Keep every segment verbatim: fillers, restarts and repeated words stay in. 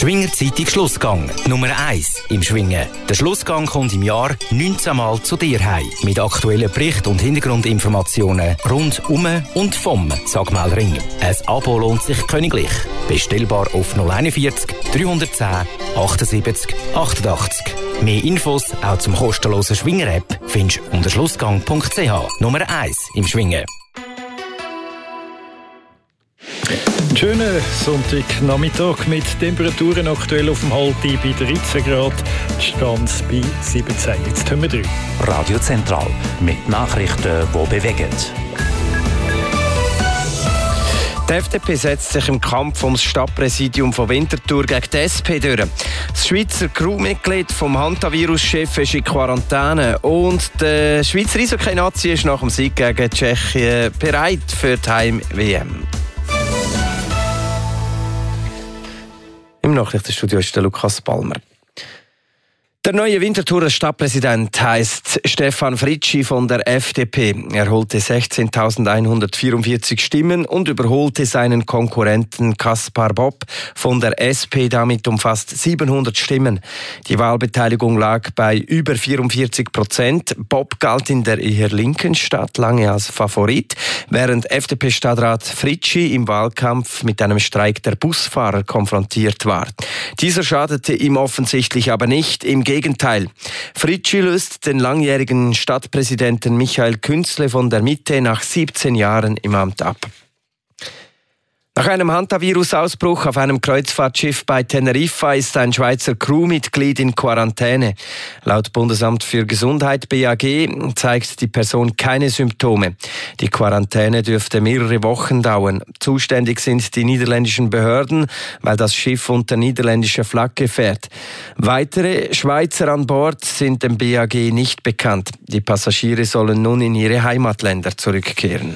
Schwinger Zeitung Schlussgang. Nummer eins im Schwingen. Der Schlussgang kommt im Jahr neunzehn Mal zu dir heim. Mit aktuellen Berichten und Hintergrundinformationen rund um und vom Sagmelring. Ein Abo lohnt sich königlich. Bestellbar auf null einundvierzig dreihundertzehn achtundsiebzig achtundachtzig. Mehr Infos auch zum kostenlosen Schwinger-App findest du unter schlussgang punkt c h. Nummer eins im Schwingen. Schönen Sonntagnachmittag mit Temperaturen aktuell auf dem Halti bei dreizehn Grad, die Stanz bei siebzehn. Jetzt haben wir drei. Radio Zentral mit Nachrichten, die bewegen. Die F D P setzt sich im Kampf ums Stadtpräsidium von Winterthur gegen die S P durch. Das Schweizer Crewmitglied vom Hantavirus-Chef ist in Quarantäne und der Schweizer Eishockey-Nazi ist nach dem Sieg gegen Tschechien bereit für die Heim-W M. Im Nachrichtenstudio ist der Lukas Palmer. Der neue Winterthurer Stadtpräsident heisst Stefan Fritschi von der F D P. Er holte sechzehntausendeinhundertvierundvierzig Stimmen und überholte seinen Konkurrenten Kaspar Bob von der S P damit um fast siebenhundert Stimmen. Die Wahlbeteiligung lag bei über vierundvierzig Prozent. Bob galt in der eher linken Stadt lange als Favorit, während F D P-Stadtrat Fritschi im Wahlkampf mit einem Streik der Busfahrer konfrontiert war. Dieser schadete ihm offensichtlich aber nicht. Im Gegenteil. Fritschi löst den langjährigen Stadtpräsidenten Michael Künzle von der Mitte nach siebzehn Jahren im Amt ab. Nach einem Hantavirus-Ausbruch auf einem Kreuzfahrtschiff bei Teneriffa ist ein Schweizer Crewmitglied in Quarantäne. Laut Bundesamt für Gesundheit B A G zeigt die Person keine Symptome. Die Quarantäne dürfte mehrere Wochen dauern. Zuständig sind die niederländischen Behörden, weil das Schiff unter niederländischer Flagge fährt. Weitere Schweizer an Bord sind dem B A G nicht bekannt. Die Passagiere sollen nun in ihre Heimatländer zurückkehren.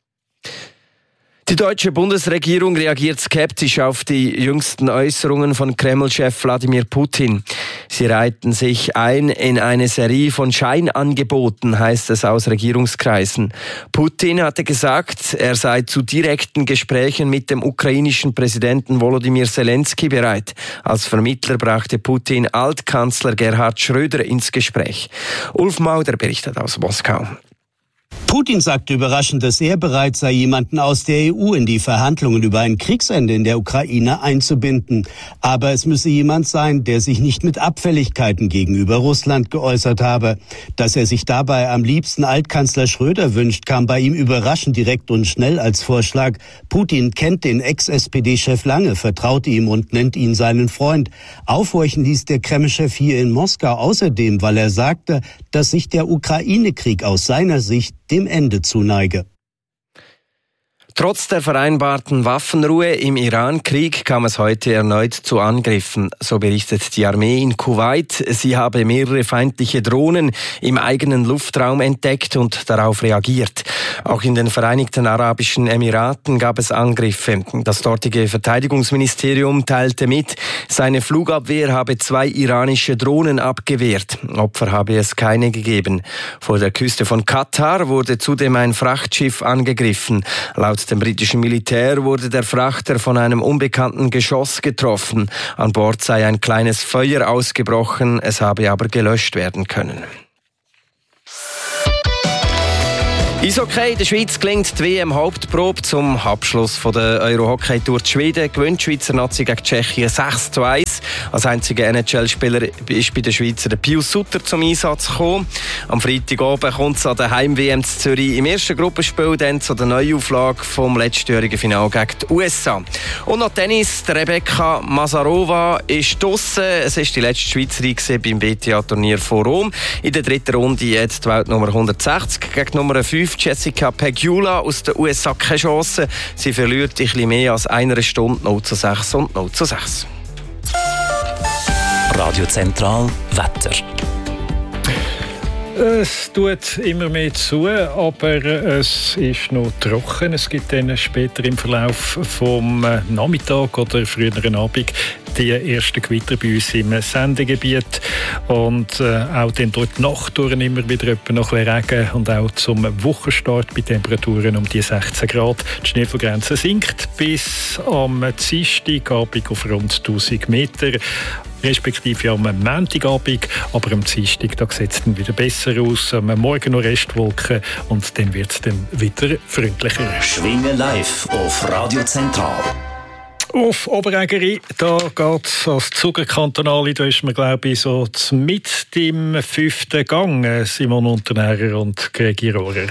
Die deutsche Bundesregierung reagiert skeptisch auf die jüngsten Äußerungen von Kreml-Chef Wladimir Putin. Sie reihten sich ein in eine Serie von Scheinangeboten, heißt es aus Regierungskreisen. Putin hatte gesagt, er sei zu direkten Gesprächen mit dem ukrainischen Präsidenten Volodymyr Zelensky bereit. Als Vermittler brachte Putin Altkanzler Gerhard Schröder ins Gespräch. Ulf Mauder berichtet aus Moskau. Putin sagte überraschend, dass er bereit sei, jemanden aus der E U in die Verhandlungen über ein Kriegsende in der Ukraine einzubinden. Aber es müsse jemand sein, der sich nicht mit Abfälligkeiten gegenüber Russland geäußert habe. Dass er sich dabei am liebsten Altkanzler Schröder wünscht, kam bei ihm überraschend direkt und schnell als Vorschlag. Putin kennt den Ex-S P D-Chef lange, vertraute ihm und nennt ihn seinen Freund. Aufhorchen ließ der Kreml-Chef hier in Moskau außerdem, weil er sagte, dass sich der Ukraine-Krieg aus seiner Sicht dem Ende zuneige. Trotz der vereinbarten Waffenruhe im Iran-Krieg kam es heute erneut zu Angriffen. So berichtet die Armee in Kuwait, sie habe mehrere feindliche Drohnen im eigenen Luftraum entdeckt und darauf reagiert. Auch in den Vereinigten Arabischen Emiraten gab es Angriffe. Das dortige Verteidigungsministerium teilte mit, seine Flugabwehr habe zwei iranische Drohnen abgewehrt. Opfer habe es keine gegeben. Vor der Küste von Katar wurde zudem ein Frachtschiff angegriffen. Laut dem britischen Militär wurde der Frachter von einem unbekannten Geschoss getroffen. An Bord sei ein kleines Feuer ausgebrochen, es habe aber gelöscht werden können. Eishockey, in der Schweiz gelingt die W M-Hauptprobe zum Abschluss von der Euro-Hockey-Tour. Die Schweden gewinnt die Schweizer Nazi gegen Tschechien sechs zu eins. Als einziger N H L-Spieler ist bei den Schweizer der Pius Sutter zum Einsatz gekommen. Am Freitagabend kommt es an der Heim-W M zu Zürich im ersten Gruppenspiel dann zu der Neuauflage vom letztjährigen Finale gegen die U S A. Und noch Tennis, Rebecca Masarova ist draussen. Es ist die letzte Schweizerin beim W T A-Turnier von Rom. In der dritten Runde jetzt die Weltnummer hundertsechzig gegen Nummer fünf. Jessica Pegula aus den U S A keine Chance. Sie verliert ein bisschen mehr als eine Stunde null zu sechs und null zu sechs. Radio Zentral Wetter. Es tut immer mehr zu, aber es ist noch trocken. Es gibt dann später im Verlauf vom Nachmittag oder früheren Abend die ersten Gewitter bei uns im Sendegebiet. Und äh, auch dann durch die Nacht durch immer wieder etwa noch ein bisschen Regen und auch zum Wochenstart bei Temperaturen um die sechzehn Grad. Die Schneefallgrenze sinkt bis am Dienstagabend auf rund tausend Meter, respektive am Montagabend, aber am Dienstag da sieht es dann wieder besser aus. Am Morgen noch Restwolken und dann wird es dann wieder freundlicher. Schwingen live auf Radio Zentral. Auf Oberägeri, da geht es als Zugerkantonale, da ist man glaube ich so mit im fünften Gang, Simon Unternährer und Gregi Rohrer.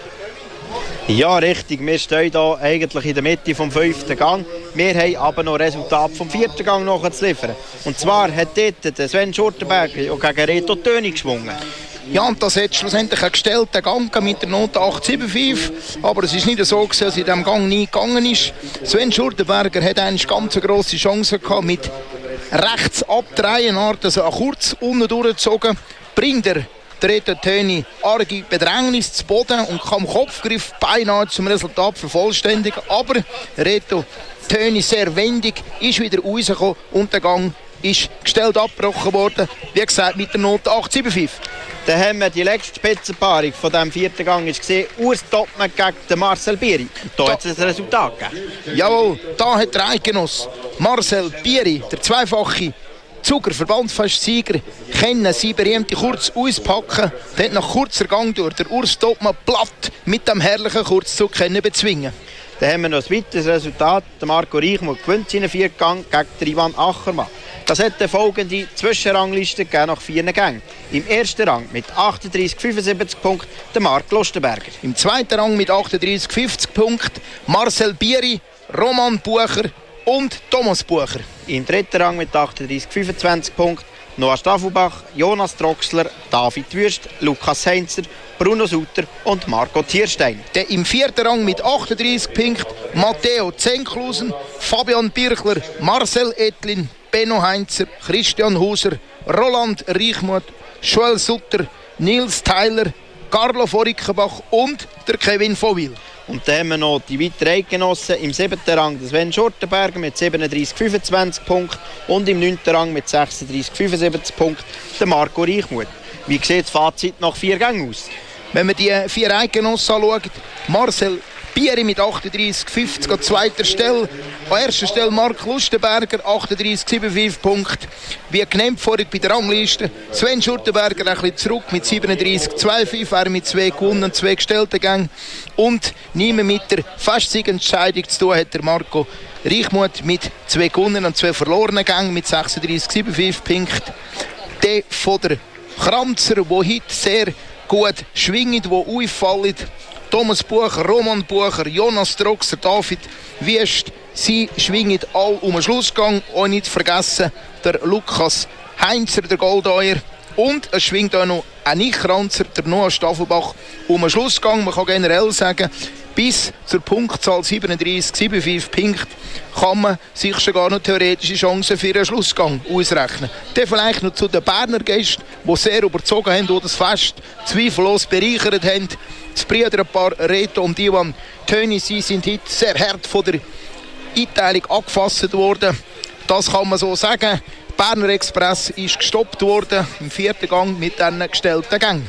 Ja, richtig. Wir stehen hier eigentlich in der Mitte vom fünften Gang. Wir haben aber noch Resultat vom vierten Gang noch zu liefern. Und zwar hat dort Sven Schurtenberger gegen Reto Töni geschwungen. Ja, und das hat schlussendlich einen gestellten Gang mit der Note acht Komma fünfundsiebzig. Aber es ist nicht so, dass in diesem Gang nie gegangen ist. Sven Schurtenberger hat eine ganz grosse Chance gehabt mit rechts abdrehen, also kurz unten durchgezogen. Bringt er Reto Töni arge Bedrängnis zu Boden und kann im Kopfgriff beinahe zum Resultat vervollständigen. Aber Reto Töni sehr wendig, ist wieder rausgekommen und der Gang ist gestellt abgebrochen worden. Wie gesagt, mit der Note acht Komma fünfundsiebzig. Dann haben wir die letzte Spitzenpaarung von diesem vierten Gang gesehen. Urs Topmann gegen Marcel Bieri. Da hat es ein Resultat gegeben. Jawohl, da hat der Eidgenoss Marcel Bieri, der zweifache Zuger, Verbandsfestsieger, können sie berühmte kurz auspacken. Dann nach kurzer Gang durch der Urs Topmann platt mit dem herrlichen Kurzzug können bezwingen. Dann haben wir noch ein weiteres Resultat. Der Marco Reichmuth gewinnt seinen vierten Gang gegen den Ivan Achermann. Das hat eine folgende Zwischenrangliste gegeben nach vier Gängen. Im ersten Rang mit achtunddreißig Komma fünfundsiebzig Punkten der Marc Lustenberger. Im zweiten Rang mit achtunddreißig Komma fünfzig Punkten Marcel Bieri, Roman Bucher und Thomas Bucher. Im dritten Rang mit achtunddreißig Komma fünfundzwanzig Punkten Noah Staffelbach, Jonas Troxler, David Wüst, Lukas Heinzer, Bruno Sutter und Marco Tierstein. Der im vierten Rang mit achtunddreißig Punkten Matteo Zenklusen, Fabian Birchler, Marcel Etlin, Benno Heinzer, Christian Huser, Roland Reichmuth, Joel Sutter, Nils Tyler, Carlo Vorickenbach und der Kevin Vowil. Und dann haben wir noch die weiteren Eidgenossen. Im siebten Rang Sven Schurtenberger mit siebenunddreißig Komma fünfundzwanzig Punkten und im neunten Rang mit sechsunddreißig Komma fünfundsiebzig Punkten der Marco Reichmuth. Wie sieht das Fazit nach vier Gängen aus? Wenn wir die vier Eidgenossen anschauen, Marcel Bieri mit achtunddreißig Komma fünfzig an zweiter Stelle. An erster Stelle Marc Lustenberger, achtunddreißig Komma fünfundsiebzig Punkte. Wie genannt vorhin bei der Rangliste. Sven Schurtenberger ein bisschen zurück mit siebenunddreißig Komma fünfundzweißig. Er mit zwei gewonnen und zwei gestellten Gängen. Und niemand mit der Festsiegentscheidung zu tun hat der Marco Reichmuth mit zwei gewonnen und zwei verlorenen Gängen mit sechsunddreißig Komma fünfundfünfzig Punkten. Der von der Kranzer, der heute sehr gut schwingt, der auffällt. Thomas Bucher, Roman Bucher, Jonas Troxler, David Wüst, sie schwingen all um den Schlussgang. Und nicht vergessen der Lukas Heinzer, der Goldeier. Und es schwingt auch noch ein Nicht-Kranzer, der Noah Staffelbach, um den Schlussgang. Man kann generell sagen, bis zur Punktzahl siebenunddreißig Komma fünfundsiebzig Punkte kann man sich schon gar noch theoretische Chancen für einen Schlussgang ausrechnen. Dann vielleicht noch zu den Berner Gästen, die sehr überzogen haben, die das Fest zweifellos bereichert haben. Das Brüderpaar Reto und Ivan Töni, sie sind heute sehr hart von der Einteilung angefasst worden. Das kann man so sagen. Berner Express ist gestoppt worden im vierten Gang mit diesen gestellten Gängen.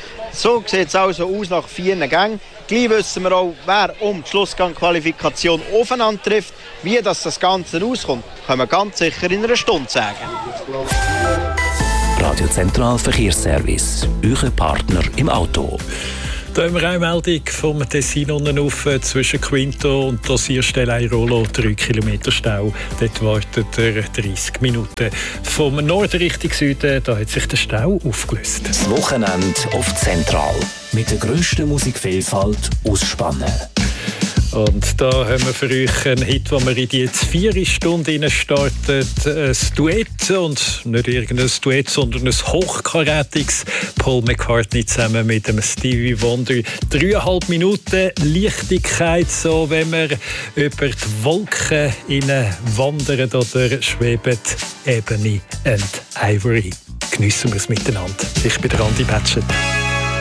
So sieht es also aus nach vier Gängen. Gleich wissen wir auch, wer um die Schlussgang-Qualifikation aufeinander trifft. Wie das, das Ganze auskommt, können wir ganz sicher in einer Stunde sagen. Radio Zentral Verkehrsservice, euer Partner im Auto. Da haben wir eine Meldung vom Tessin unten auf zwischen Quinto und Dosierstelle Airolo, drei Kilometer Stau. Dort wartet er dreißig Minuten. Vom Norden Richtung Süden, da hat sich der Stau aufgelöst. Das Wochenende auf Zentral. Mit der grössten Musikvielfalt aus Spannen. Und da haben wir für euch einen Hit, wo wir in die vierte Stunde startet. Ein Duett, und nicht irgendein Duett, sondern ein hochkarätiges Paul McCartney zusammen mit dem Stevie Wonder. Dreieinhalb Minuten Leichtigkeit, so wenn wir über die Wolken wandern oder schweben. Ebony and Ivory. Geniessen wir es miteinander. Ich bin Andi Batschet.